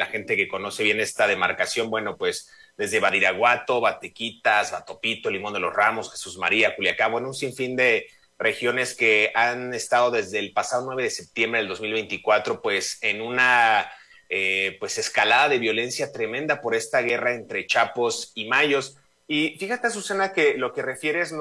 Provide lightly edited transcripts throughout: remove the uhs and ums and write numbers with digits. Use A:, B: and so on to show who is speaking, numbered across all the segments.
A: la gente que conoce bien esta demarcación, bueno, pues desde Badiraguato, Batequitas, Batopito, Limón de los Ramos, Jesús María, Culiacán, bueno, un sinfín de regiones que han estado desde el pasado 9 de septiembre del 2024, pues en una pues escalada de violencia tremenda por esta guerra entre chapos y mayos. Y fíjate, Susana, que lo que refieres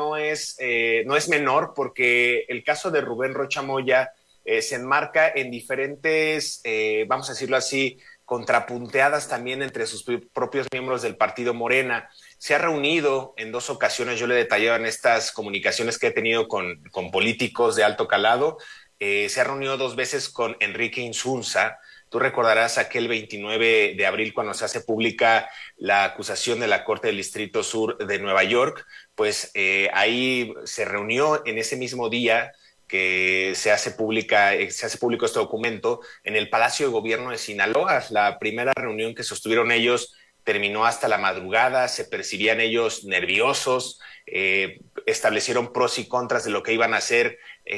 A: no es menor, porque el caso de Rubén Rocha Moya se enmarca en diferentes, vamos a decirlo así, contrapunteadas también entre sus propios miembros del partido Morena. Se ha reunido en 2 ocasiones, yo le he detallado en estas comunicaciones que he tenido con políticos de alto calado, se ha reunido 2 veces con Enrique Insunza. Tú recordarás aquel 29 de abril cuando se hace pública la acusación de la Corte del Distrito Sur de Nueva York, pues ahí se reunió en ese mismo día que se hace público este documento en el Palacio de Gobierno de Sinaloa. La primera reunión que sostuvieron ellos terminó hasta la madrugada, se percibían ellos nerviosos, establecieron pros y contras de lo que iban a hacer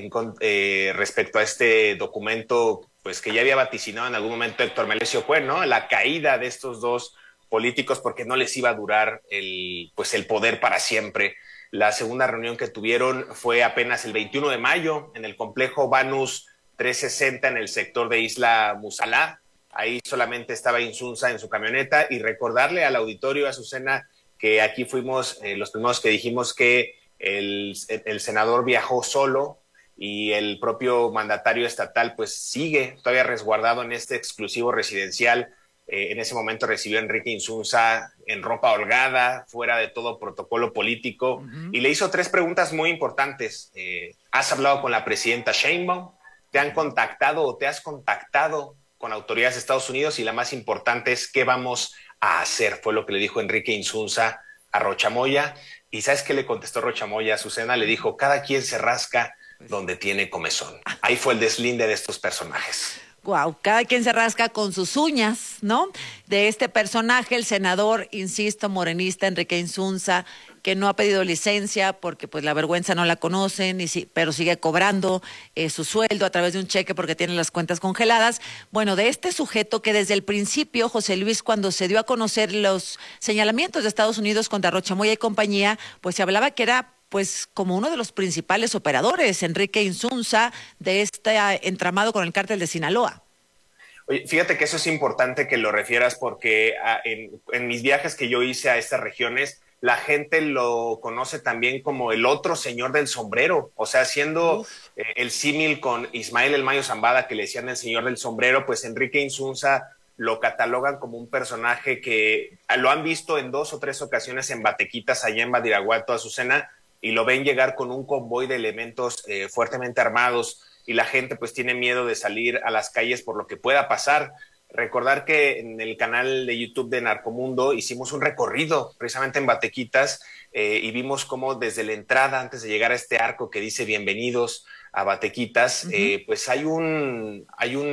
A: respecto a este documento, pues que ya había vaticinado en algún momento Héctor Melesio Cuen, ¿no? La caída de estos 2 políticos porque no les iba a durar el poder para siempre. La segunda reunión que tuvieron fue apenas el 21 de mayo en el complejo Banus 360 en el sector de Isla Musalá. Ahí solamente estaba Insunza en su camioneta, y recordarle al auditorio, Azucena, que aquí fuimos los primeros que dijimos que el senador viajó solo y el propio mandatario estatal pues sigue todavía resguardado en este exclusivo residencial. En ese momento recibió a Enrique Insunza en ropa holgada, fuera de todo protocolo político, y le hizo 3 preguntas muy importantes. ¿Has hablado con la presidenta Sheinbaum? ¿Te han contactado o te has contactado con autoridades de Estados Unidos? Y la más importante es, ¿qué vamos a hacer? Fue lo que le dijo Enrique Insunza a Rocha Moya. ¿Y sabes qué le contestó Rocha Moya a Azucena? Le dijo: cada quien se rasca donde tiene comezón. Ahí fue el deslinde de estos personajes.
B: Wow, cada quien se rasca con sus uñas, ¿no? De este personaje, el senador, insisto, morenista Enrique Insunza, que no ha pedido licencia porque pues la vergüenza no la conocen, pero sigue cobrando su sueldo a través de un cheque porque tiene las cuentas congeladas. Bueno, de este sujeto que desde el principio, José Luis, cuando se dio a conocer los señalamientos de Estados Unidos contra Rocha Moya y compañía, pues se hablaba que era pues como uno de los principales operadores, Enrique Insunza, de este entramado con el cártel de Sinaloa.
A: Oye, fíjate que eso es importante que lo refieras, porque en mis viajes que yo hice a estas regiones, la gente lo conoce también como el otro señor del sombrero, o sea, haciendo el símil con Ismael El Mayo Zambada, que le decían el señor del sombrero, pues Enrique Insunza lo catalogan como un personaje que lo han visto en 2 o 3 ocasiones en Batequitas, allá en Badiraguato, Azucena, y lo ven llegar con un convoy de elementos fuertemente armados, y la gente pues tiene miedo de salir a las calles por lo que pueda pasar. Recordar que en el canal de YouTube de Narcomundo hicimos un recorrido precisamente en Batequitas, y vimos cómo desde la entrada, antes de llegar a este arco que dice bienvenidos a Batequitas, pues hay un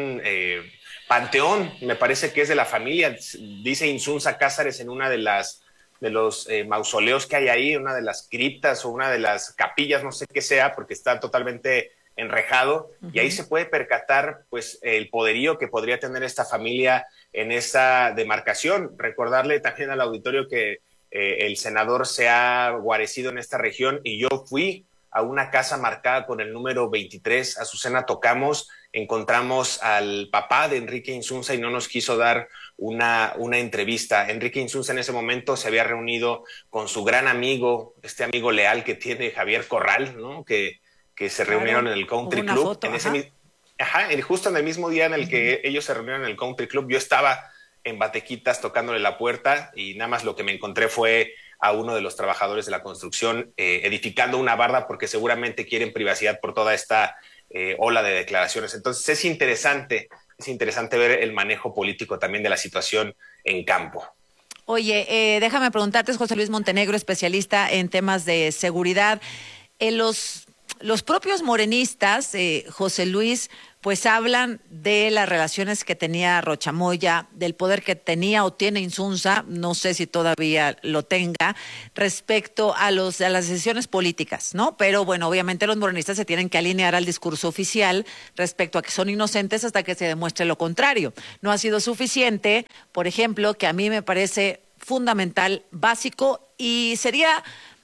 A: panteón, me parece que es de la familia, dice Insunza Cázares en una de los mausoleos que hay ahí, una de las criptas o una de las capillas, no sé qué sea, porque está totalmente enrejado, y ahí se puede percatar pues el poderío que podría tener esta familia en esa demarcación. Recordarle también al auditorio que el senador se ha guarecido en esta región, y yo fui a una casa marcada con el número 23, Azucena, tocamos, encontramos al papá de Enrique Insunza y no nos quiso dar una entrevista. Enrique Insunza en ese momento se había reunido con su gran amigo, este amigo leal que tiene Javier Corral, ¿no? Que se reunieron en el Country Club.
B: Foto,
A: justo en el mismo día en el que ellos se reunieron en el Country Club, yo estaba en Batequitas tocándole la puerta, y nada más lo que me encontré fue a uno de los trabajadores de la construcción edificando una barda, porque seguramente quieren privacidad por toda esta ola de declaraciones. Entonces es interesante ver el manejo político también de la situación en campo.
B: Oye, déjame preguntarte, es José Luis Montenegro, especialista en temas de seguridad. Los propios morenistas, José Luis, pues hablan de las relaciones que tenía Rochamoya, del poder que tenía o tiene Insunza, no sé si todavía lo tenga, respecto a las decisiones políticas, ¿no? Pero bueno, obviamente los morenistas se tienen que alinear al discurso oficial respecto a que son inocentes hasta que se demuestre lo contrario. No ha sido suficiente, por ejemplo, que a mí me parece fundamental, básico, y sería...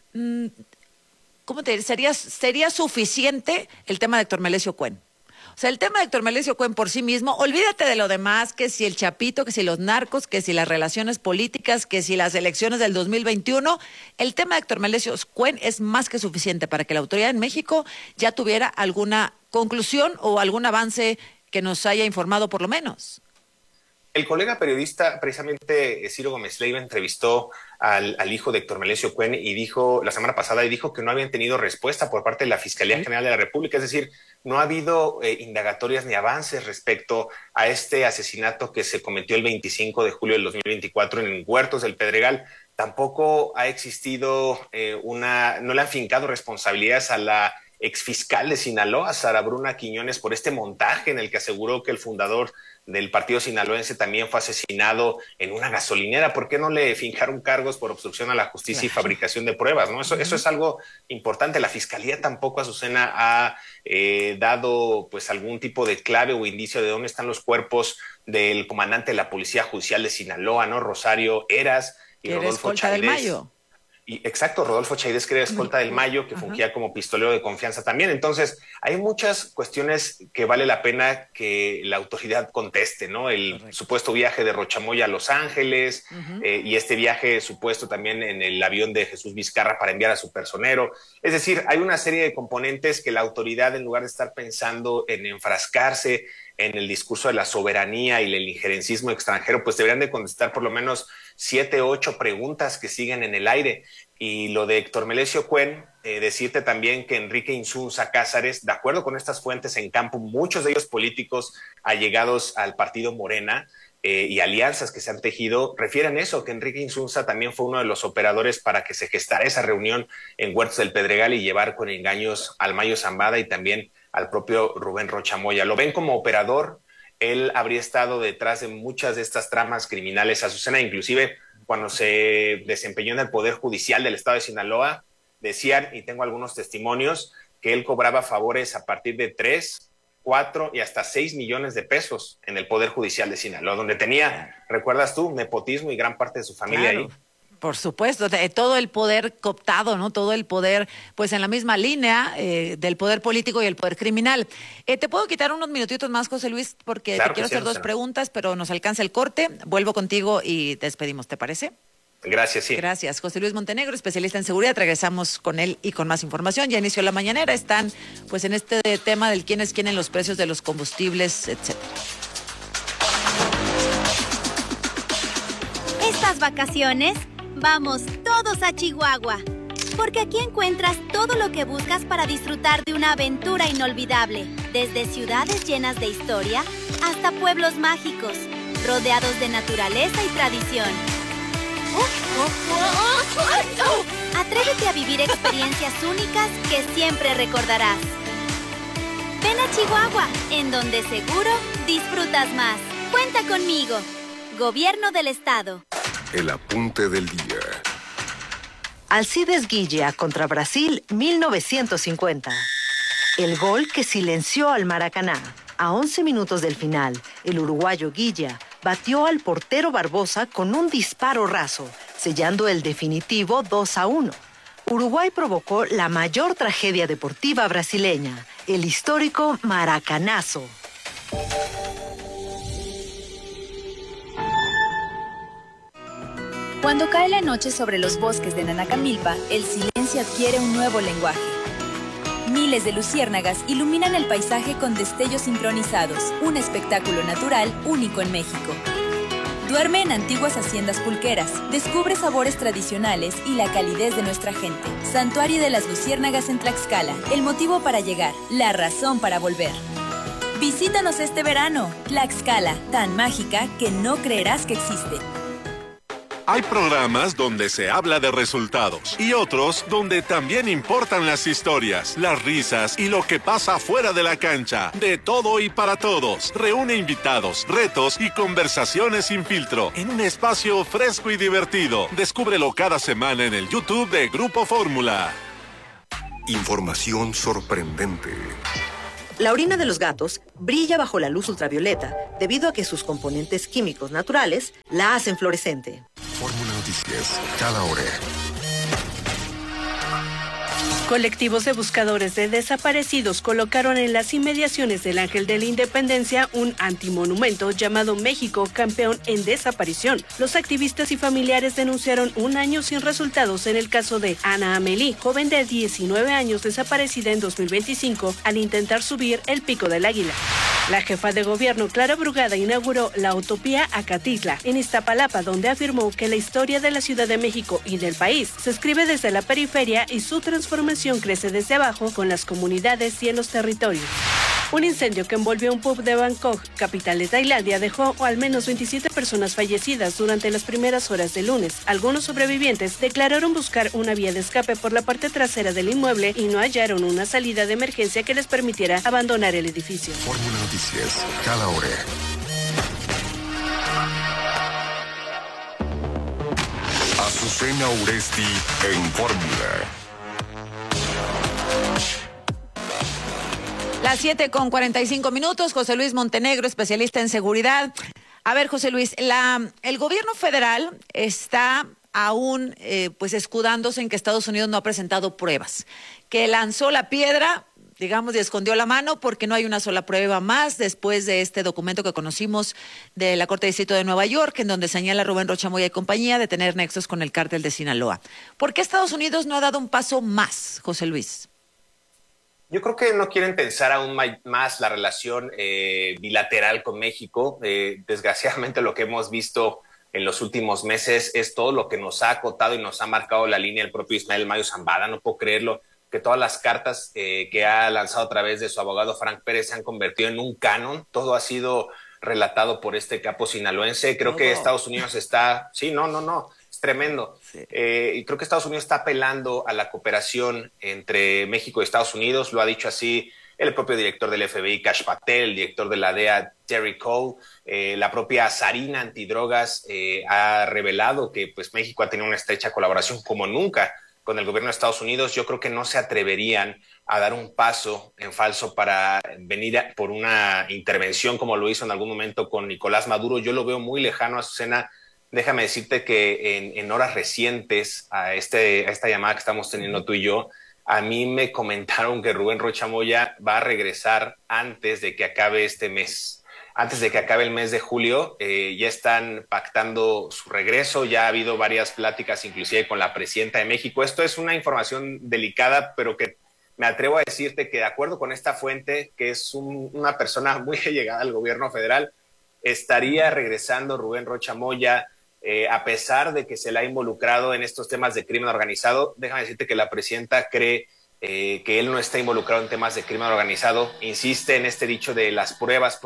B: ¿cómo te diría? Sería suficiente el tema de Héctor Melesio Cuen. O sea, el tema de Héctor Melesio Cuen por sí mismo, olvídate de lo demás, que si el Chapito, que si los narcos, que si las relaciones políticas, que si las elecciones del 2021, el tema de Héctor Melesio Cuen es más que suficiente para que la autoridad en México ya tuviera alguna conclusión o algún avance que nos haya informado por lo menos.
A: El colega periodista, precisamente Ciro Gómez Leiva, entrevistó al hijo de Héctor Melesio Cuen y dijo la semana pasada que no habían tenido respuesta por parte de la Fiscalía General de la República, es decir, no ha habido indagatorias ni avances respecto a este asesinato que se cometió el 25 de julio del 2024 en Huertos del Pedregal. Tampoco ha existido no le han fincado responsabilidades a la exfiscal de Sinaloa, Sara Bruna Quiñones, por este montaje en el que aseguró que el fundador del partido sinaloense también fue asesinado en una gasolinera. ¿Por qué no le fincaron cargos por obstrucción a la justicia y fabricación de pruebas? ¿No? Eso es algo importante. La Fiscalía tampoco, Azucena, ha dado pues algún tipo de clave o indicio de dónde están los cuerpos del comandante de la Policía Judicial de Sinaloa, ¿no? Rosario Heras y Rodolfo Chaires. Del Mayo. Exacto, Rodolfo Chaires, que era escolta del Mayo, que fungía como pistolero de confianza también. Entonces, hay muchas cuestiones que vale la pena que la autoridad conteste, ¿no? El supuesto viaje de Rochamoya a Los Ángeles y este viaje supuesto también en el avión de Jesús Vizcarra para enviar a su personero. Es decir, hay una serie de componentes que la autoridad, en lugar de estar pensando en enfrascarse en el discurso de la soberanía y el injerencismo extranjero, pues deberían de contestar por lo menos 7 o 8 preguntas que siguen en el aire. Y lo de Héctor Melesio Cuen, decirte también que Enrique Insunza Cázares, de acuerdo con estas fuentes en campo, muchos de ellos políticos allegados al partido Morena y alianzas que se han tejido, refieren eso, que Enrique Insunza también fue uno de los operadores para que se gestara esa reunión en Huertos del Pedregal y llevar con engaños al Mayo Zambada y también al propio Rubén Rochamoya. Lo ven como operador. Él habría estado detrás de muchas de estas tramas criminales, Azucena, inclusive cuando se desempeñó en el Poder Judicial del Estado de Sinaloa, decían, y tengo algunos testimonios, que él cobraba favores a partir de 3, 4 y hasta 6 millones de pesos en el Poder Judicial de Sinaloa, donde tenía, recuerdas tú, nepotismo y gran parte de su familia ahí.
B: Por supuesto, todo el poder cooptado, ¿no? Todo el poder, pues en la misma línea del poder político y el poder criminal. Te puedo quitar unos minutitos más, José Luis, porque claro, te quiero hacer 2 preguntas, pero nos alcanza el corte. Vuelvo contigo y despedimos, ¿te parece?
A: Gracias, sí.
B: Gracias. José Luis Montenegro, especialista en seguridad. Regresamos con él y con más información. Ya inició la mañanera. Están, pues, en este tema del quién es quién en los precios de los combustibles, etcétera.
C: Estas vacaciones, vamos todos a Chihuahua, porque aquí encuentras todo lo que buscas para disfrutar de una aventura inolvidable, desde ciudades llenas de historia hasta pueblos mágicos, rodeados de naturaleza y tradición. Atrévete a vivir experiencias únicas que siempre recordarás. Ven a Chihuahua, en donde seguro disfrutas más. Cuenta conmigo. Gobierno del Estado.
D: El apunte del día.
E: Alcides Guilla contra Brasil, 1950. El gol que silenció al Maracaná. A 11 minutos del final, el uruguayo Guilla batió al portero Barbosa con un disparo raso, sellando el definitivo 2-1. Uruguay provocó la mayor tragedia deportiva brasileña, el histórico Maracanazo.
F: Cuando cae la noche sobre los bosques de Nanacamilpa, el silencio adquiere un nuevo lenguaje. Miles de luciérnagas iluminan el paisaje con destellos sincronizados, un espectáculo natural único en México. Duerme en antiguas haciendas pulqueras, descubre sabores tradicionales y la calidez de nuestra gente. Santuario de las Luciérnagas en Tlaxcala, el motivo para llegar, la razón para volver. Visítanos este verano, Tlaxcala, tan mágica que no creerás que existe.
G: Hay programas donde se habla de resultados y otros donde también importan las historias, las risas y lo que pasa fuera de la cancha. De todo y para todos. Reúne invitados, retos y conversaciones sin filtro en un espacio fresco y divertido. Descúbrelo cada semana en el YouTube de Grupo Fórmula.
D: Información sorprendente.
E: La orina de los gatos brilla bajo la luz ultravioleta debido a que sus componentes químicos naturales la hacen fluorescente.
D: Fórmula Noticias, cada hora.
H: Colectivos de buscadores de desaparecidos colocaron en las inmediaciones del Ángel de la Independencia un antimonumento llamado México Campeón en Desaparición. Los activistas y familiares denunciaron un año sin resultados en el caso de Ana Amelie, joven de 19 años desaparecida en 2025 al intentar subir el Pico del Águila. La jefa de gobierno, Clara Brugada, inauguró la Utopía Acatitla en Iztapalapa, donde afirmó que la historia de la Ciudad de México y del país se escribe desde la periferia y su transformación crece desde abajo con las comunidades y en los territorios. Un incendio que envolvió un pub de Bangkok, capital de Tailandia, dejó al menos 27 personas fallecidas durante las primeras horas del lunes. Algunos sobrevivientes declararon buscar una vía de escape por la parte trasera del inmueble y no hallaron una salida de emergencia que les permitiera abandonar el edificio.
D: Fórmula Noticias, cada hora. Azucena Uresti en Fórmula.
B: Las 7:45. José Luis Montenegro, especialista en seguridad. A ver, José Luis, el gobierno federal está aún pues escudándose en que Estados Unidos no ha presentado pruebas, que lanzó la piedra, digamos, y escondió la mano porque no hay una sola prueba más después de este documento que conocimos de la Corte de Distrito de Nueva York, en donde señala a Rubén Rocha Moya y compañía de tener nexos con el cártel de Sinaloa. ¿Por qué Estados Unidos no ha dado un paso más, José Luis?
A: Yo creo que no quieren tensar aún más la relación bilateral con México. Desgraciadamente lo que hemos visto en los últimos meses es todo lo que nos ha acotado y nos ha marcado la línea el propio Ismael Mayo Zambada. No puedo creerlo, que todas las cartas que ha lanzado a través de su abogado Frank Pérez se han convertido en un canon. Todo ha sido relatado por este capo sinaloense. Creo que Estados Unidos está... Sí, no. Es tremendo. Sí. Y creo que Estados Unidos está apelando a la cooperación entre México y Estados Unidos. Lo ha dicho así el propio director del FBI, Kash Patel, el director de la DEA, Terry Cole. La propia Sarina Antidrogas ha revelado que pues, México ha tenido una estrecha colaboración como nunca con el gobierno de Estados Unidos. Yo creo que no se atreverían a dar un paso en falso para venir por una intervención como lo hizo en algún momento con Nicolás Maduro. Yo lo veo muy lejano, Azucena. Déjame decirte que en horas recientes a esta llamada que estamos teniendo tú y yo, a mí me comentaron que Rubén Rocha Moya va a regresar antes de que acabe este mes. Antes de que acabe el mes de julio, ya están pactando su regreso. Ya ha habido varias pláticas, inclusive con la presidenta de México. Esto es una información delicada, pero que me atrevo a decirte que de acuerdo con esta fuente, que es una persona muy allegada al gobierno federal, estaría regresando Rubén Rocha Moya. A pesar de que se le ha involucrado en estos temas de crimen organizado. Déjame decirte que la presidenta cree que él no está involucrado en temas de crimen organizado. Insiste en este dicho de las pruebas,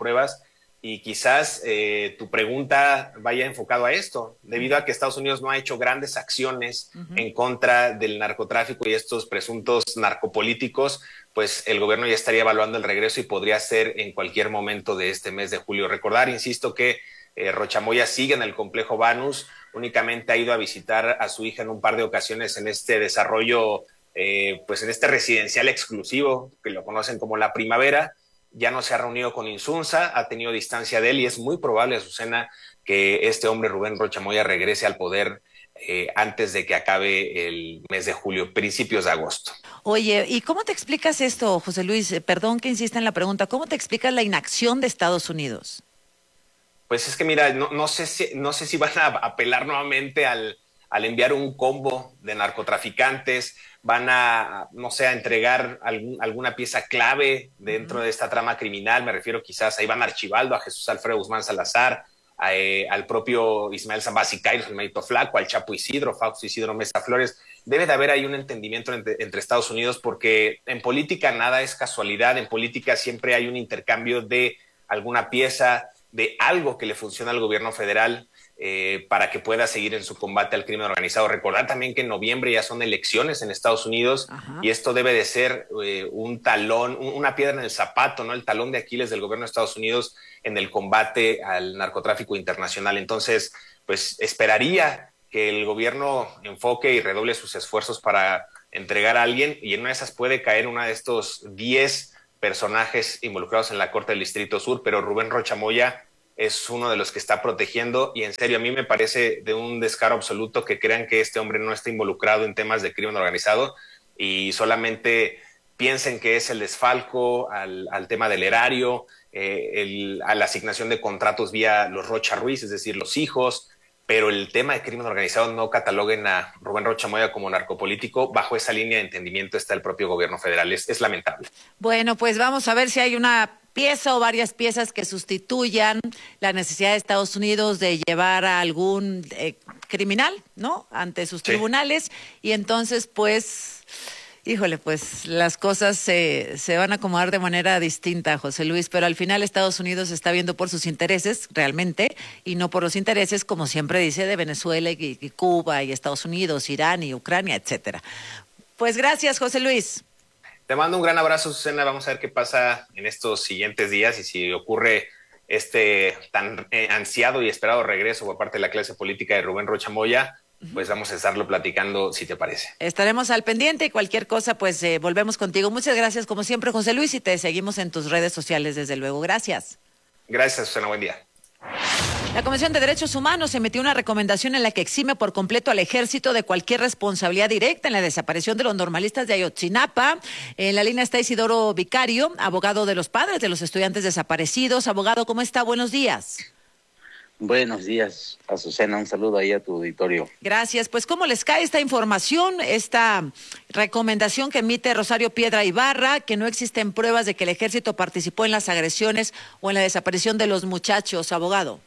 A: y quizás tu pregunta vaya enfocado a esto, debido a que Estados Unidos no ha hecho grandes acciones en contra del narcotráfico y estos presuntos narcopolíticos, pues el gobierno ya estaría evaluando el regreso y podría ser en cualquier momento de este mes de julio. Recordar, insisto, que Rocha Moya sigue en el complejo Banús, únicamente ha ido a visitar a su hija en un par de ocasiones en este desarrollo, pues en este residencial exclusivo, que lo conocen como La Primavera. Ya no se ha reunido con Insunza, ha tenido distancia de él y es muy probable, Azucena, que este hombre Rubén Rocha Moya regrese al poder antes de que acabe el mes de julio, principios de agosto.
B: Oye, ¿y cómo te explicas esto, José Luis? Perdón que insista en la pregunta, ¿cómo te explicas la inacción de Estados Unidos?
A: Pues es que mira, no sé si van a apelar nuevamente al enviar un combo de narcotraficantes, van a, no sé, a entregar alguna pieza clave dentro de esta trama criminal. Me refiero quizás a Iván Archibaldo, a Jesús Alfredo Guzmán Salazar, al propio Ismael Zambada Siqueiros, el Mérito Flaco, al Chapo Isidro, Fausto Isidro Mesa Flores. Debe de haber ahí un entendimiento entre Estados Unidos, porque en política nada es casualidad. En política siempre hay un intercambio de alguna pieza de algo que le funcione al gobierno federal para que pueda seguir en su combate al crimen organizado. Recordar también que en noviembre ya son elecciones en Estados Unidos. Ajá. Y esto debe de ser un talón, una piedra en el zapato, ¿no? El talón de Aquiles del gobierno de Estados Unidos en el combate al narcotráfico internacional. Entonces, pues esperaría que el gobierno enfoque y redoble sus esfuerzos para entregar a alguien, y en una de esas puede caer una de estos 10 personajes involucrados en la Corte del Distrito Sur, pero Rubén Rocha Moya es uno de los que está protegiendo, y en serio, a mí me parece de un descaro absoluto que crean que este hombre no está involucrado en temas de crimen organizado y solamente piensen que es el desfalco al tema del erario, a la asignación de contratos vía los Rocha Ruiz, es decir, los hijos, pero el tema de crimen organizado no cataloguen a Rubén Rocha Moya como narcopolítico. Bajo esa línea de entendimiento está el propio gobierno federal. Es lamentable.
B: Bueno, pues vamos a ver si hay una pieza o varias piezas que sustituyan la necesidad de Estados Unidos de llevar a algún criminal, ¿no?, ante sus tribunales, y entonces, pues, híjole, pues las cosas se van a acomodar de manera distinta, José Luis, pero al final Estados Unidos está viendo por sus intereses realmente y no por los intereses, como siempre dice, de Venezuela y Cuba y Estados Unidos, Irán y Ucrania, etcétera. Pues gracias, José Luis.
A: Te mando un gran abrazo, Susana. Vamos a ver qué pasa en estos siguientes días y si ocurre este tan ansiado y esperado regreso por parte de la clase política de Rubén Rocha Moya, pues vamos a estarlo platicando, si te parece.
B: Estaremos al pendiente y cualquier cosa, pues volvemos contigo. Muchas gracias, como siempre, José Luis, y te seguimos en tus redes sociales, desde luego. Gracias.
A: Gracias, Susana. Buen día.
B: La Comisión de Derechos Humanos emitió una recomendación en la que exime por completo al Ejército de cualquier responsabilidad directa en la desaparición de los normalistas de Ayotzinapa. En la línea está Isidoro Vicario, abogado de los padres de los estudiantes desaparecidos. Abogado, ¿cómo está? Buenos días.
I: Buenos días, Azucena, un saludo ahí a tu auditorio.
B: Gracias. Pues, ¿cómo les cae esta información, esta recomendación que emite Rosario Piedra Ibarra, que no existen pruebas de que el Ejército participó en las agresiones o en la desaparición de los muchachos, abogado?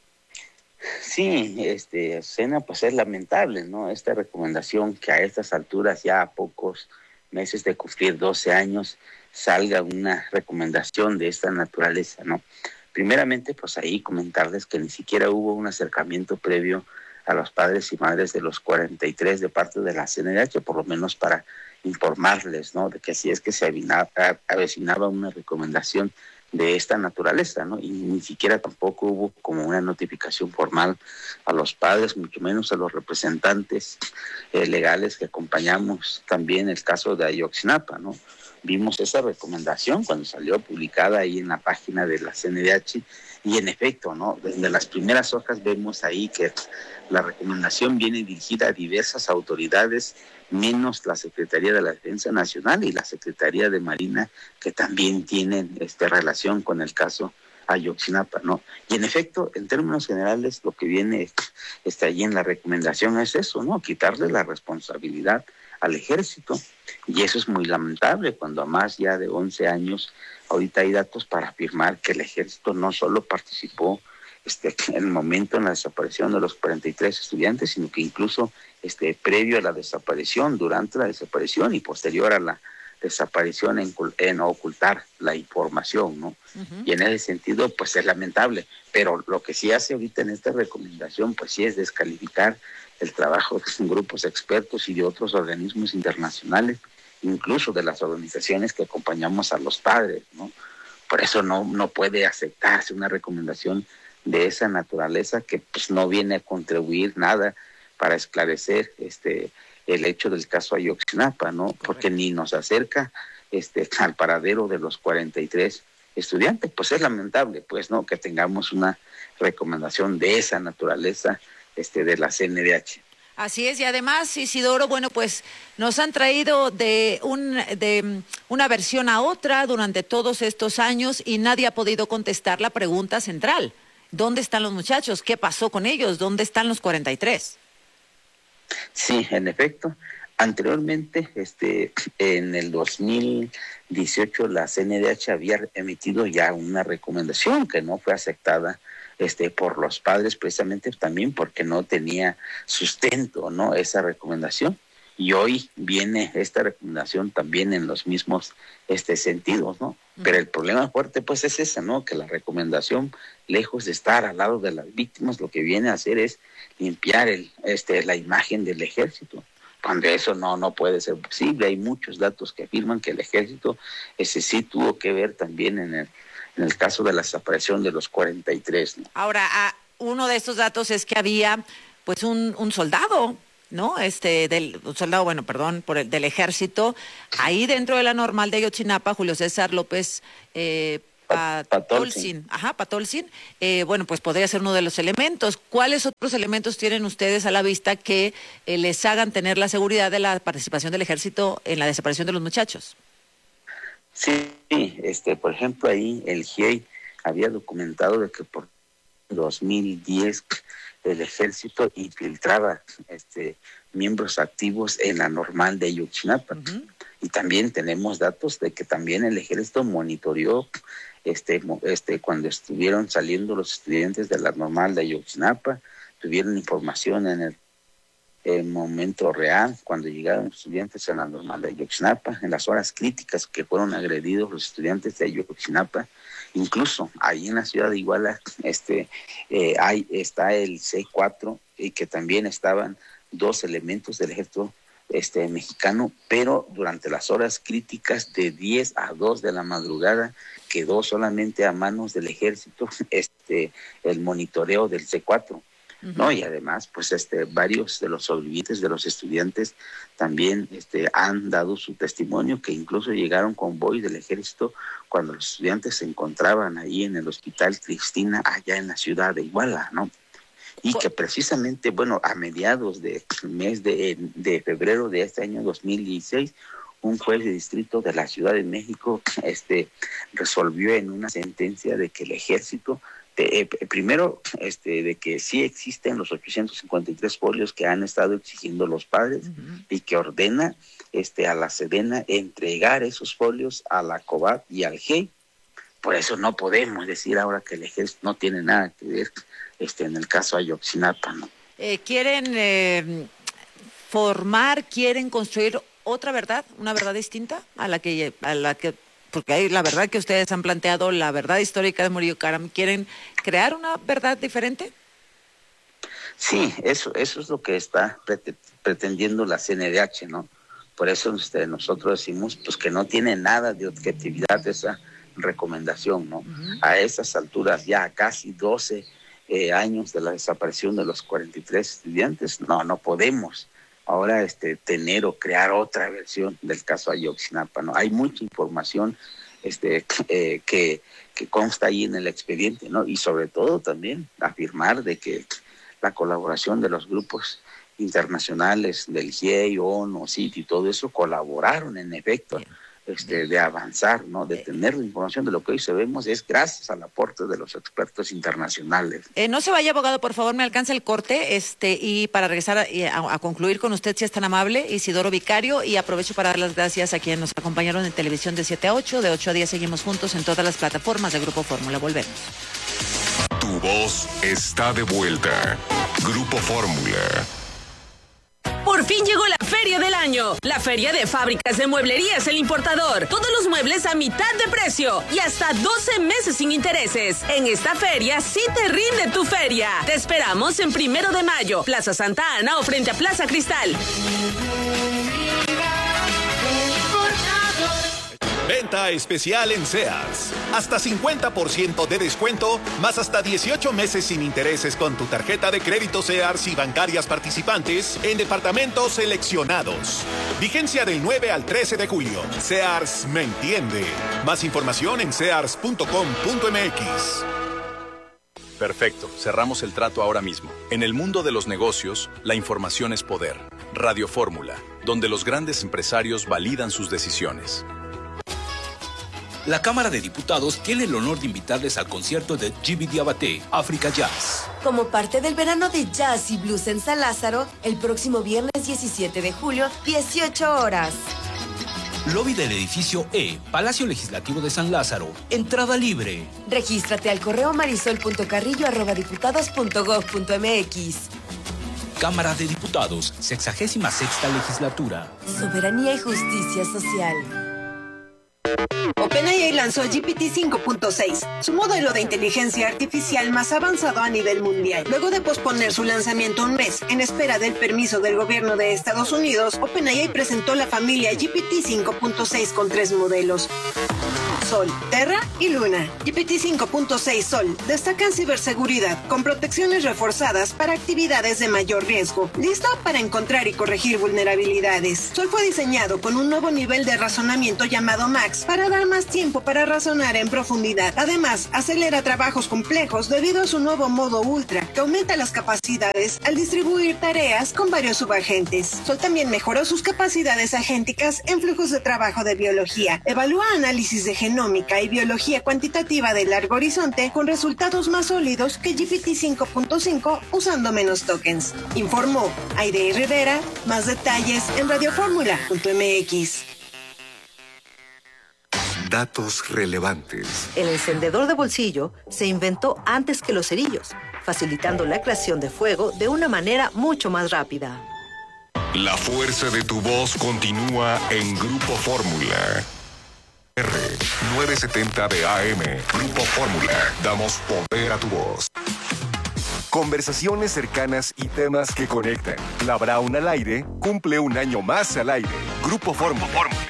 I: Sí, Azucena, pues es lamentable, ¿no? Esta recomendación que a estas alturas, ya a pocos meses de cumplir 12 años, salga una recomendación de esta naturaleza, ¿no? Primeramente, pues ahí comentarles que ni siquiera hubo un acercamiento previo a los padres y madres de los 43 de parte de la CNDH, por lo menos para informarles, ¿no?, de que si es que se avecinaba una recomendación de esta naturaleza, ¿no? Y ni siquiera tampoco hubo como una notificación formal a los padres, mucho menos a los representantes legales que acompañamos también el caso de Ayotzinapa, ¿no? Vimos esa recomendación cuando salió publicada ahí en la página de la CNDH y en efecto, ¿no?, desde las primeras hojas vemos ahí que la recomendación viene dirigida a diversas autoridades, menos la Secretaría de la Defensa Nacional y la Secretaría de Marina, que también tienen relación con el caso Ayotzinapa, ¿no? Y en efecto, en términos generales, lo que viene ahí en la recomendación es eso, ¿no?, quitarle la responsabilidad al Ejército, y eso es muy lamentable cuando a más ya de 11 años, ahorita hay datos para afirmar que el Ejército no solo participó en el momento en la desaparición de los 43 estudiantes, sino que incluso previo a la desaparición, durante la desaparición y posterior a la desaparición en ocultar la información, ¿no? Uh-huh. Y en ese sentido, pues es lamentable, pero lo que sí hace ahorita en esta recomendación, pues sí es descalificar el trabajo de grupos expertos y de otros organismos internacionales, incluso de las organizaciones que acompañamos a los padres, ¿no? Por eso no puede aceptarse una recomendación de esa naturaleza que pues no viene a contribuir nada para esclarecer el hecho del caso Ayotzinapa, ¿no? Correcto. Porque ni nos acerca al paradero de los 43 estudiantes. Pues es lamentable, pues, ¿no?, que tengamos una recomendación de esa naturaleza de la CNDH.
B: Así es, y además, Isidoro, bueno, pues nos han traído de una versión a otra durante todos estos años y nadie ha podido contestar la pregunta central. ¿Dónde están los muchachos? ¿Qué pasó con ellos? ¿Dónde están los 43?
I: Sí, en efecto. Anteriormente, en el 2018, la CNDH había emitido ya una recomendación que no fue aceptada por los padres, precisamente también porque no tenía sustento, ¿no?, esa recomendación. Y hoy viene esta recomendación también en los mismos sentidos, ¿no? Pero el problema fuerte pues es ese, ¿no? Que la recomendación, lejos de estar al lado de las víctimas, lo que viene a hacer es limpiar la imagen del ejército, cuando eso no puede ser posible. Hay muchos datos que afirman que el ejército sí tuvo que ver también en el caso de la desaparición de los 43, ¿no?
B: Ahora, uno de estos datos es que había pues un soldado, ¿no? Del ejército, ahí dentro de la normal de Ayotzinapa, Julio César López Patolzin. Patolzin. Pues podría ser uno de los elementos. ¿Cuáles otros elementos tienen ustedes a la vista que les hagan tener la seguridad de la participación del ejército en la desaparición de los muchachos?
I: Sí, por ejemplo, ahí el GIEI había documentado de que por 2010 el ejército infiltraba miembros activos en la normal de Ayotzinapa. Uh-huh. Y también tenemos datos de que también el ejército monitoreó cuando estuvieron saliendo los estudiantes de la normal de Ayotzinapa, tuvieron información en el momento real, cuando llegaron los estudiantes a la normal de Ayotzinapa, en las horas críticas que fueron agredidos los estudiantes de Ayotzinapa. Incluso ahí en la ciudad de Iguala está el C4, y que también estaban 2 elementos del ejército mexicano, pero durante las horas críticas de 10 a 2 de la madrugada quedó solamente a manos del ejército el monitoreo del C4. ¿No? Y además, pues varios de los sobrevivientes de los estudiantes también han dado su testimonio, que incluso llegaron convoy del ejército cuando los estudiantes se encontraban ahí en el Hospital Cristina, allá en la ciudad de Iguala, ¿no? Y que precisamente, a mediados del mes de febrero de este año 2016, un juez de distrito de la Ciudad de México resolvió en una sentencia de que el ejército primero, de que sí existen los 853 folios que han estado exigiendo los padres, uh-huh, y que ordena a la Sedena entregar esos folios a la COBAT y al GIEI. Por eso no podemos decir ahora que el ejército no tiene nada que ver en el caso Ayotzinapa, ¿no?
B: ¿Quieren quieren construir otra verdad, una verdad distinta a la que porque hay la verdad que ustedes han planteado, la verdad histórica de Murillo Karam? ¿Quieren crear una verdad diferente?
I: Sí, eso es lo que está pretendiendo la CNDH, ¿no? Por eso nosotros decimos pues que no tiene nada de objetividad esa recomendación, ¿no? Uh-huh. A esas alturas, ya casi 12 años de la desaparición de los 43 estudiantes, no podemos ahora tener o crear otra versión del caso Ayotzinapa, ¿no? Hay mucha información que consta ahí en el expediente, ¿no? Y sobre todo también afirmar de que la colaboración de los grupos internacionales del GIEI, ONU, CIT y todo eso colaboraron en efecto de avanzar, ¿no? De tener la información de lo que hoy sabemos es gracias al aporte de los expertos internacionales.
B: No se vaya, abogado, por favor, me alcanza el corte, y para regresar a concluir con usted, si es tan amable, Isidoro Vicario, y aprovecho para dar las gracias a quienes nos acompañaron en televisión de 7 a 8, de 8 a 10 seguimos juntos en todas las plataformas de Grupo Fórmula. Volvemos.
D: Tu voz está de vuelta. Grupo Fórmula.
J: Por fin llegó la Feria del Año, la feria de fábricas de mueblerías El Importador. Todos los muebles a mitad de precio y hasta 12 meses sin intereses. En esta feria sí te rinde tu feria. Te esperamos en 1 de mayo, Plaza Santa Ana o frente a Plaza Cristal.
K: Venta especial en Sears. Hasta 50% de descuento, más hasta 18 meses sin intereses con tu tarjeta de crédito Sears y bancarias participantes en departamentos seleccionados. Vigencia del 9 al 13 de julio. Sears me entiende. Más información en sears.com.mx.
L: Perfecto, cerramos el trato ahora mismo. En el mundo de los negocios, la información es poder. Radio Fórmula, donde los grandes empresarios validan sus decisiones.
M: La Cámara de Diputados tiene el honor de invitarles al concierto de Gibi Diabaté, África Jazz.
N: Como parte del verano de jazz y blues en San Lázaro, el próximo viernes 17 de julio, 18 horas.
M: Lobby del edificio E, Palacio Legislativo de San Lázaro. Entrada libre.
N: Regístrate al correo marisol.carrillo@diputados.gov.mx.
M: Cámara de Diputados, 66ª legislatura.
N: Soberanía y justicia social.
O: OpenAI lanzó GPT 5.6, su modelo de inteligencia artificial más avanzado a nivel mundial. Luego de posponer su lanzamiento un mes en espera del permiso del gobierno de Estados Unidos, OpenAI presentó la familia GPT 5.6 con 3 modelos: Sol, Terra y Luna. GPT 5.6 Sol destaca en ciberseguridad con protecciones reforzadas para actividades de mayor riesgo, listo para encontrar y corregir vulnerabilidades. Sol fue diseñado con un nuevo nivel de razonamiento llamado Max para dar más tiempo para razonar en profundidad. Además, acelera trabajos complejos debido a su nuevo modo Ultra, que aumenta las capacidades al distribuir tareas con varios subagentes. Sol también mejoró sus capacidades agénticas en flujos de trabajo de biología. Evalúa análisis de genómica y biología cuantitativa de largo horizonte con resultados más sólidos que GPT 5.5 usando menos tokens. Informó Aide Rivera. Más detalles en radioformula.mx.
P: Datos relevantes.
E: El encendedor de bolsillo se inventó antes que los cerillos, facilitando la creación de fuego de una manera mucho más rápida.
D: La fuerza de tu voz continúa en Grupo Fórmula. R970 de AM. Grupo Fórmula. Damos poder a tu voz.
P: Conversaciones cercanas y temas que conectan. La Brown al aire cumple un año más al aire. Grupo Fórmula.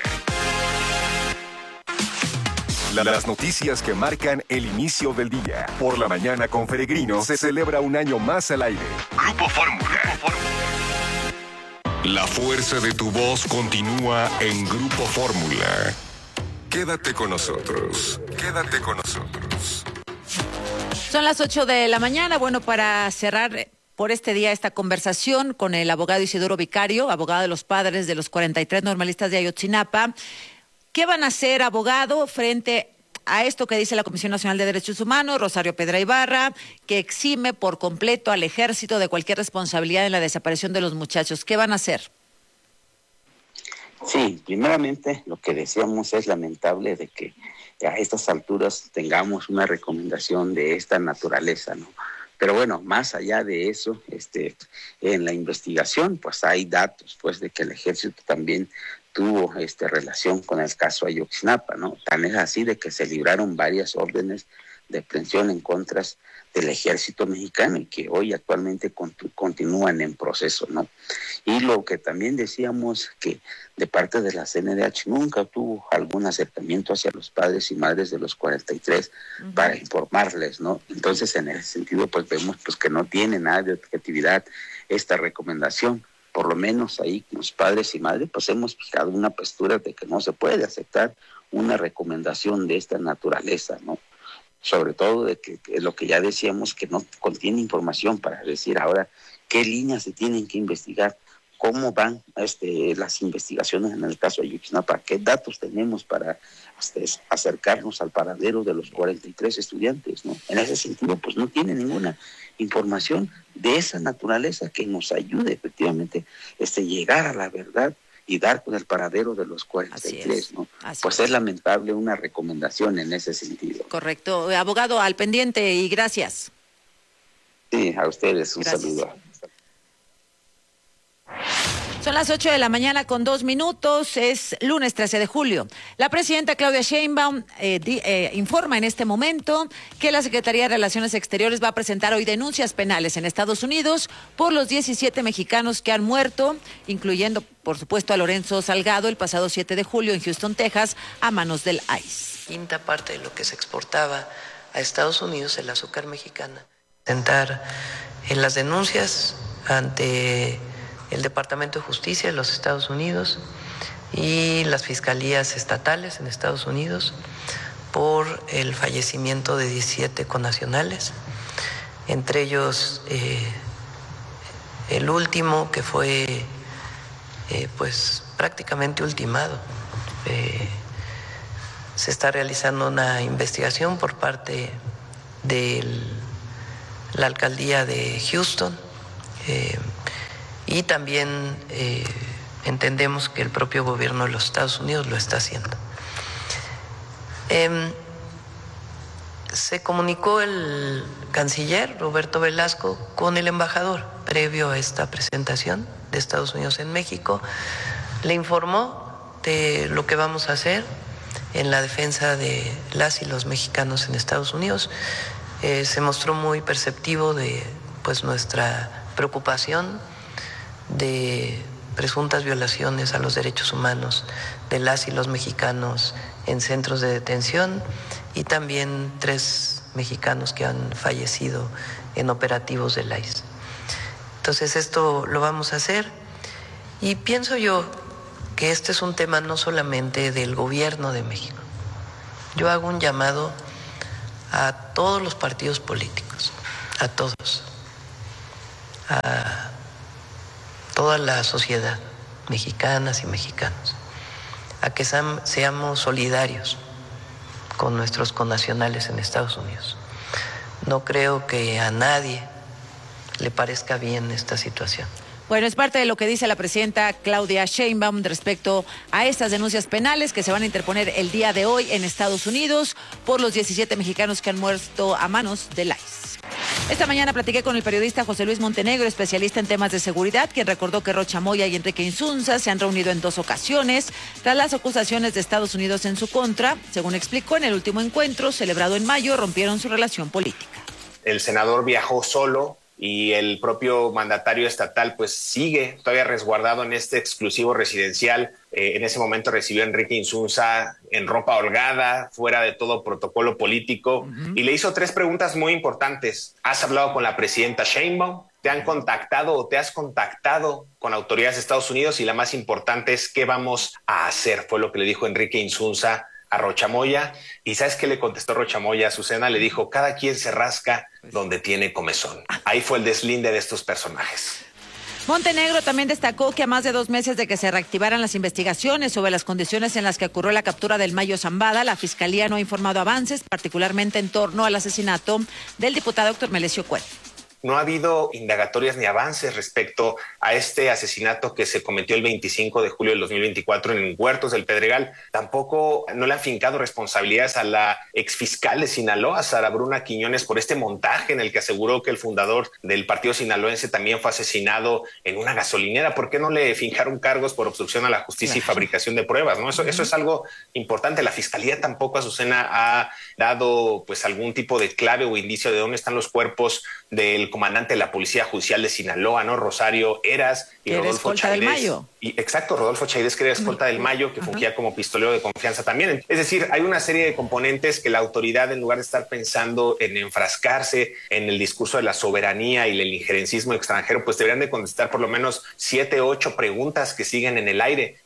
P: Las noticias que marcan el inicio del día. Por la mañana con Peregrino se celebra un año más al aire.
D: Grupo Fórmula. La fuerza de tu voz continúa en Grupo Fórmula. Quédate con nosotros. Quédate con nosotros.
B: Son las 8 de la mañana. Bueno, para cerrar por este día esta conversación con el abogado Isidoro Vicario, abogado de los padres de los 43 normalistas de Ayotzinapa. ¿Qué van a hacer, abogado, frente a esto que dice la Comisión Nacional de Derechos Humanos, Rosario Pedra Ibarra, que exime por completo al ejército de cualquier responsabilidad en la desaparición de los muchachos? ¿Qué van a hacer?
I: Sí, primeramente lo que decíamos es lamentable de que a estas alturas tengamos una recomendación de esta naturaleza, ¿no? Pero bueno, más allá de eso, en la investigación, pues hay datos, pues, de que el ejército también tuvo relación con el caso Ayotzinapa, ¿no? Tan es así de que se libraron varias órdenes de aprehensión en contra del ejército mexicano y que hoy actualmente continúan en proceso, ¿no? Y lo que también decíamos, que de parte de la CNDH nunca tuvo algún acercamiento hacia los padres y madres de los 43 para informarles, ¿no? Entonces, en ese sentido, pues vemos pues que no tiene nada de objetividad esta recomendación. Por lo menos ahí los padres y madres pues hemos fijado una postura de que no se puede aceptar una recomendación de esta naturaleza, ¿no? Sobre todo de que lo que ya decíamos, que no contiene información para decir ahora qué líneas se tienen que investigar, cómo van las investigaciones en el caso de Ayotzinapa, qué datos tenemos para acercarnos al paradero de los 43 estudiantes, ¿no? En ese sentido, pues no tiene ninguna información de esa naturaleza que nos ayude efectivamente llegar a la verdad y dar con el paradero de los 43, ¿no? Pues es lamentable una recomendación en ese sentido.
B: Correcto. Abogado, al pendiente y gracias.
I: Sí, a ustedes un saludo.
B: Son las 8 de la mañana con 2 minutos, es lunes 13 de julio. La presidenta Claudia Sheinbaum informa en este momento que la Secretaría de Relaciones Exteriores va a presentar hoy denuncias penales en Estados Unidos por los 17 mexicanos que han muerto, incluyendo, por supuesto, a Lorenzo Salgado el pasado 7 de julio en Houston, Texas, a manos del ICE.
Q: Quinta parte de lo que se exportaba a Estados Unidos, el azúcar mexicana. Presentar en las denuncias ante el Departamento de Justicia de los Estados Unidos y las fiscalías estatales en Estados Unidos por el fallecimiento de 17 connacionales, entre ellos el último que fue pues prácticamente ultimado. Se está realizando una investigación por parte de la alcaldía de Houston, y también entendemos que el propio gobierno de los Estados Unidos lo está haciendo. se comunicó el canciller Roberto Velasco con el embajador previo a esta presentación de Estados Unidos en México. Le informó de lo que vamos a hacer en la defensa de las y los mexicanos en Estados Unidos. Se mostró muy perceptivo de pues nuestra preocupación de presuntas violaciones a los derechos humanos de las y los mexicanos en centros de detención y también 3 mexicanos que han fallecido en operativos del ICE. Entonces esto lo vamos a hacer y pienso yo que este es un tema no solamente del gobierno de México. Yo hago un llamado a todos los partidos políticos, a todos, a toda la sociedad, mexicanas y mexicanos, a que seamos solidarios con nuestros connacionales en Estados Unidos. No creo que a nadie le parezca bien esta situación.
B: Bueno, es parte de lo que dice la presidenta Claudia Sheinbaum respecto a estas denuncias penales que se van a interponer el día de hoy en Estados Unidos por los 17 mexicanos que han muerto a manos del ICE. Esta mañana platiqué con el periodista José Luis Montenegro, especialista en temas de seguridad, quien recordó que Rocha Moya y Enrique Insunza se han reunido en 2 ocasiones tras las acusaciones de Estados Unidos en su contra. Según explicó, en el último encuentro, celebrado en mayo, rompieron su relación política.
A: El senador viajó solo y el propio mandatario estatal pues sigue todavía resguardado en este exclusivo residencial. En ese momento recibió a Enrique Insunza en ropa holgada, fuera de todo protocolo político, y le hizo 3 preguntas muy importantes. ¿Has hablado con la presidenta Sheinbaum? ¿Te han contactado o te has contactado con autoridades de Estados Unidos? Y la más importante es ¿qué vamos a hacer? Fue lo que le dijo Enrique Insunza a Rocha Moya. ¿Y sabes qué le contestó Rocha Moya a Azucena? Le dijo, cada quien se rasca donde tiene comezón. Ahí fue el deslinde de estos personajes.
B: Montenegro también destacó que a más de 2 meses de que se reactivaran las investigaciones sobre las condiciones en las que ocurrió la captura del Mayo Zambada, la Fiscalía no ha informado avances, particularmente en torno al asesinato del diputado Héctor Melesio Cuen.
A: No ha habido indagatorias ni avances respecto a este asesinato que se cometió el 25 de julio del 2024 en Huertos del Pedregal. Tampoco no le han fincado responsabilidades a la exfiscal de Sinaloa, Sara Bruna Quiñones, por este montaje en el que aseguró que el fundador del partido sinaloense también fue asesinado en una gasolinera. ¿Por qué no le fincaron cargos por obstrucción a la justicia y fabricación de pruebas? ¿No? Eso es algo importante. La Fiscalía tampoco, Azucena, ha dado pues algún tipo de clave o indicio de dónde están los cuerpos del comandante de la Policía Judicial de Sinaloa, ¿no? Rosario Heras y Rodolfo Chairez. Del Mayo. Exacto, Rodolfo Chairez, que era escolta del Mayo, que fungía como pistolero de confianza también. Es decir, hay una serie de componentes que la autoridad, en lugar de estar pensando en enfrascarse en el discurso de la soberanía y el injerencismo extranjero, pues deberían de contestar por lo menos 7 u 8 preguntas que siguen en el aire.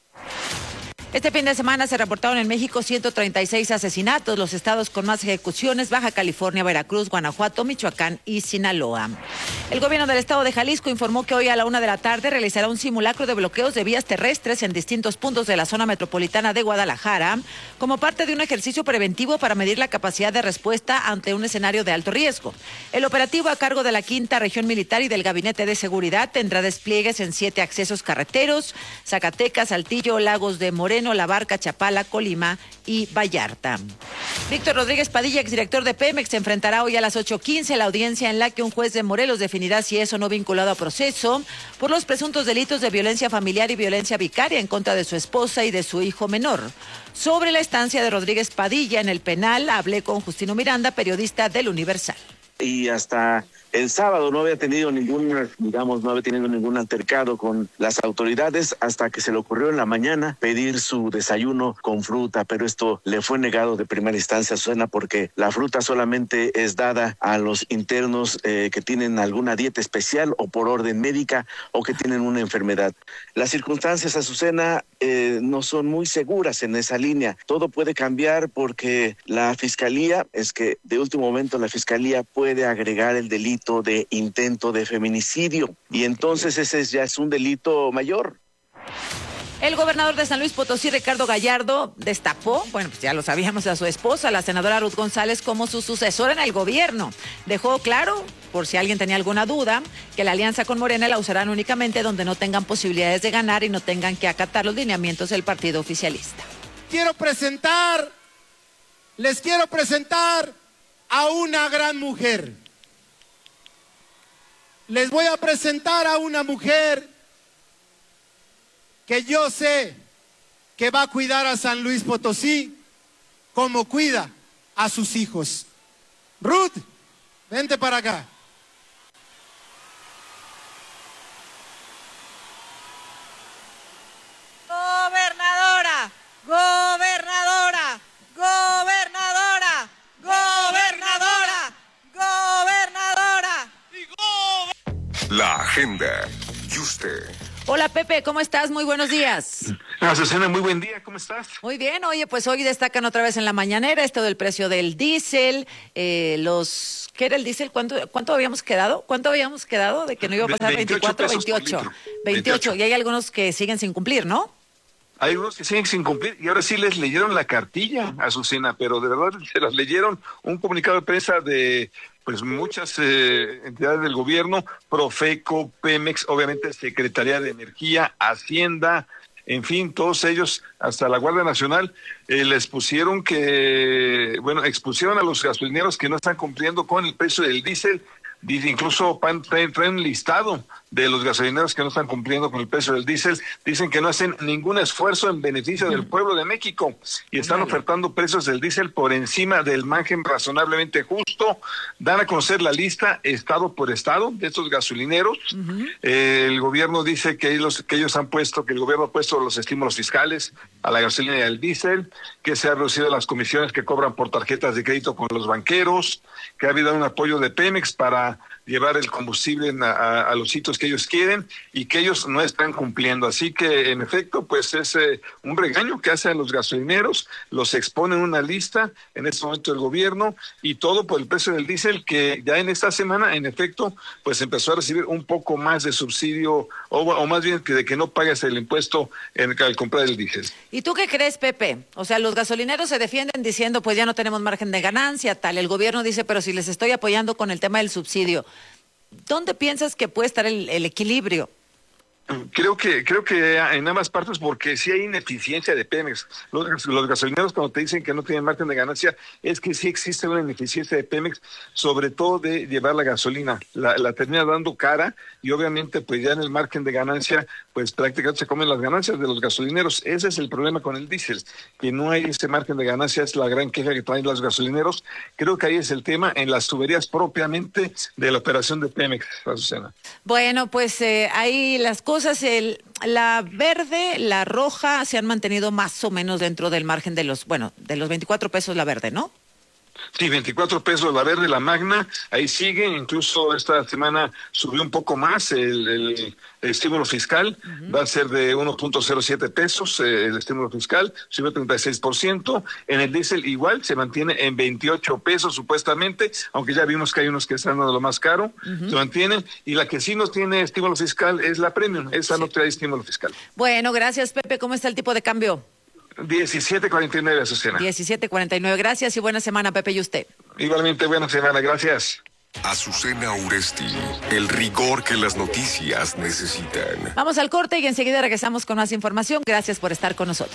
B: Este fin de semana se reportaron en México 136 asesinatos. Los estados con más ejecuciones: Baja California, Veracruz, Guanajuato, Michoacán y Sinaloa. El gobierno del estado de Jalisco informó que hoy a la 1 de la tarde realizará un simulacro de bloqueos de vías terrestres en distintos puntos de la zona metropolitana de Guadalajara, como parte de un ejercicio preventivo para medir la capacidad de respuesta ante un escenario de alto riesgo. El operativo, a cargo de la 5ª Región Militar y del Gabinete de Seguridad, tendrá despliegues en 7 accesos carreteros: Zacatecas, Saltillo, Lagos de Moreno, La Barca, Chapala, Colima y Vallarta. Víctor Rodríguez Padilla, exdirector de Pemex, se enfrentará hoy a las 8:15 a la audiencia en la que un juez de Morelos definirá si es o no vinculado a proceso por los presuntos delitos de violencia familiar y violencia vicaria en contra de su esposa y de su hijo menor. Sobre la estancia de Rodríguez Padilla en el penal, hablé con Justino Miranda, periodista del Universal.
R: Y hasta el sábado no había tenido ningún altercado con las autoridades, hasta que se le ocurrió en la mañana pedir su desayuno con fruta, pero esto le fue negado de primera instancia, Susana, porque la fruta solamente es dada a los internos que tienen alguna dieta especial o por orden médica o que tienen una enfermedad. Las circunstancias, Azucena, no son muy seguras en esa línea. Todo puede cambiar porque la Fiscalía, de último momento la Fiscalía puede agregar el delito de intento de feminicidio, y entonces ese ya es un delito mayor.
B: El gobernador de San Luis Potosí, Ricardo Gallardo, destapó, pues ya lo sabíamos, a su esposa, la senadora Ruth González, como su sucesora en el gobierno. Dejó claro, por si alguien tenía alguna duda, que la alianza con Morena la usarán únicamente donde no tengan posibilidades de ganar y no tengan que acatar los lineamientos del partido oficialista.
S: Les quiero presentar a una gran mujer. Les voy a presentar a una mujer que yo sé que va a cuidar a San Luis Potosí como cuida a sus hijos. Ruth, vente para acá.
B: Gobernadora, gobernadora, gobernadora, gobernadora, gobernadora.
P: La agenda. Y usted.
B: Hola Pepe, ¿cómo estás? Muy buenos días.
T: Azucena, muy buen día, ¿cómo estás?
B: Muy bien, oye, pues hoy destacan otra vez en la mañanera esto del precio del diésel, ¿qué era el diésel? ¿Cuánto habíamos quedado? ¿Cuánto habíamos quedado de que no iba a pasar 24, 28? 28, y hay algunos que siguen sin cumplir, ¿no?
T: Hay algunos que siguen sin cumplir y ahora sí les leyeron la cartilla, Azucena, pero de verdad se las leyeron, un comunicado de prensa de pues muchas entidades del gobierno, Profeco, Pemex, obviamente Secretaría de Energía, Hacienda, en fin, todos ellos, hasta la Guardia Nacional, les pusieron expusieron a los gasolineros que no están cumpliendo con el precio del diésel. Dice, incluso traen un listado de los gasolineros que no están cumpliendo con el precio del diésel. Dicen que no hacen ningún esfuerzo en beneficio del pueblo de México y están ofertando precios del diésel por encima del margen razonablemente justo. Dan a conocer la lista estado por estado de estos gasolineros. El gobierno dice que ellos han puesto, que el gobierno ha puesto los estímulos fiscales a la gasolina y al diésel, que se ha reducido las comisiones que cobran por tarjetas de crédito con los banqueros, que ha habido un apoyo de Pemex para llevar el combustible a los sitios que ellos quieren y que ellos no están cumpliendo. Así que, en efecto, pues es un regaño que hacen los gasolineros, los expone en una lista en este momento el gobierno y todo por el precio del diésel que ya en esta semana, en efecto, pues empezó a recibir un poco más de subsidio o más bien que de que no pagues el impuesto al comprar el diésel.
B: ¿Y tú qué crees, Pepe? O sea, los gasolineros se defienden diciendo, pues ya no tenemos margen de ganancia, tal. El gobierno dice, pero si les estoy apoyando con el tema del subsidio, ¿dónde piensas que puede estar el equilibrio?
T: Creo que en ambas partes, porque sí hay ineficiencia de Pemex. Los gasolineros cuando te dicen que no tienen margen de ganancia, es que sí existe una ineficiencia de Pemex, sobre todo de llevar la gasolina. La termina dando cara y obviamente pues ya en el margen de ganancia, pues prácticamente se comen las ganancias de los gasolineros. Ese es el problema con el diésel, que no hay ese margen de ganancia, es la gran queja que traen los gasolineros. Creo que ahí es el tema en las tuberías propiamente de la operación de Pemex, Azucena.
B: Bueno, pues ahí las cosas, la verde, la roja se han mantenido más o menos dentro del margen de los 24 pesos la verde, ¿no?
T: Sí, 24 pesos la verde, la magna, ahí sigue, incluso esta semana subió un poco más el estímulo fiscal, va a ser de 1.07 pesos el estímulo fiscal, subió 36%, en el diésel igual, se mantiene en 28 pesos supuestamente, aunque ya vimos que hay unos que están dando lo más caro, se mantienen, y la que sí no tiene estímulo fiscal es la Premium, esa no trae estímulo fiscal.
B: Bueno, gracias Pepe, ¿cómo está el tipo de cambio?
T: 17.49, Azucena.
B: 17.49, gracias y buena semana, Pepe, y usted.
T: Igualmente, buena semana, gracias.
P: Azucena Uresti, el rigor que las noticias necesitan.
B: Vamos al corte y enseguida regresamos con más información. Gracias por estar con nosotros.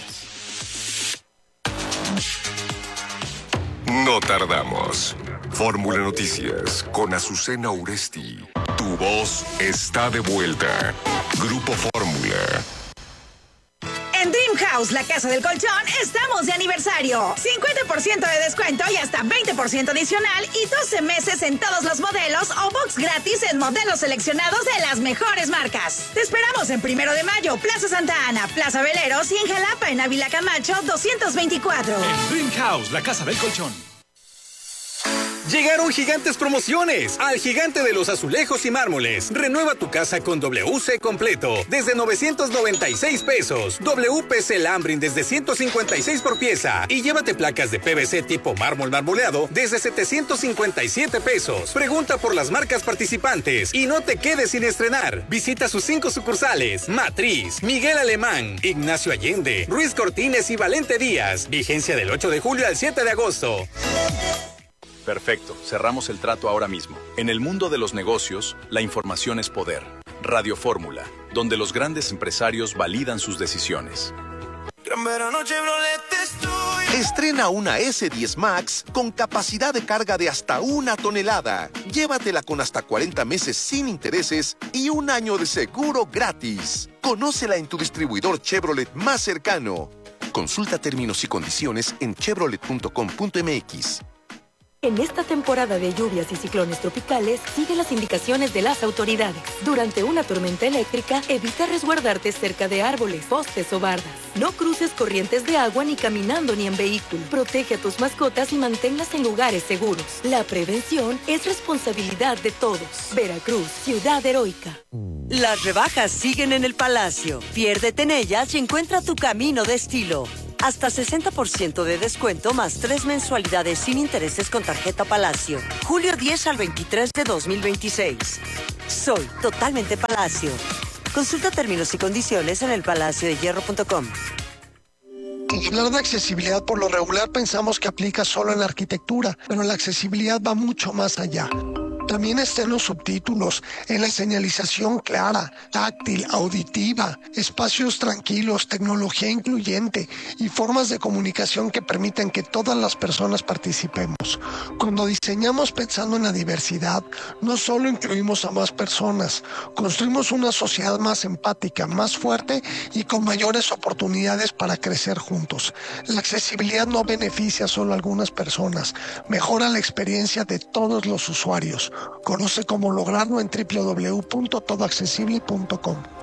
P: No tardamos. Fórmula Noticias con Azucena Uresti. Tu voz está de vuelta. Grupo Fórmula.
U: En Dream House, la casa del colchón, estamos de aniversario. 50% de descuento y hasta 20% adicional y 12 meses en todos los modelos o box gratis en modelos seleccionados de las mejores marcas. Te esperamos en 1 de mayo, Plaza Santa Ana, Plaza Veleros y en Jalapa, en Ávila Camacho, 224.
M: En Dream House, la casa del colchón. Llegaron gigantes promociones al Gigante de los Azulejos y Mármoles. Renueva tu casa con WC completo desde 996 pesos. WPC Lambrin desde 156 por pieza. Y llévate placas de PVC tipo mármol marmoleado desde 757 pesos. Pregunta por las marcas participantes y no te quedes sin estrenar. Visita sus 5 sucursales: Matriz, Miguel Alemán, Ignacio Allende, Ruiz Cortines y Valente Díaz. Vigencia del 8 de julio al 7 de agosto.
L: Perfecto, cerramos el trato ahora mismo. En el mundo de los negocios, la información es poder. Radio Fórmula, donde los grandes empresarios validan sus decisiones.
C: Estrena una S10 Max con capacidad de carga de hasta 1 tonelada. Llévatela con hasta 40 meses sin intereses y 1 año de seguro gratis. Conócela en tu distribuidor Chevrolet más cercano. Consulta términos y condiciones en chevrolet.com.mx.
V: En esta temporada de lluvias y ciclones tropicales, sigue las indicaciones de las autoridades. Durante una tormenta eléctrica, evita resguardarte cerca de árboles, postes o bardas. No cruces corrientes de agua ni caminando ni en vehículo. Protege a tus mascotas y manténlas en lugares seguros. La prevención es responsabilidad de todos. Veracruz, ciudad heroica.
W: Las rebajas siguen en el Palacio. Piérdete en ellas y encuentra tu camino de estilo. Hasta 60% de descuento más 3 mensualidades sin intereses con tarjeta Palacio. Julio 10 al 23 de 2026. Soy totalmente Palacio. Consulta términos y condiciones en elpalaciodehierro.com.
X: Hablar de accesibilidad por lo regular pensamos que aplica solo en la arquitectura, pero la accesibilidad va mucho más allá. También está en los subtítulos, en la señalización clara, táctil, auditiva, espacios tranquilos, tecnología incluyente y formas de comunicación que permiten que todas las personas participemos. Cuando diseñamos pensando en la diversidad, no solo incluimos a más personas, construimos una sociedad más empática, más fuerte y con mayores oportunidades para crecer juntos. La accesibilidad no beneficia solo a algunas personas, mejora la experiencia de todos los usuarios. Conoce cómo lograrlo en www.todoaccesible.com.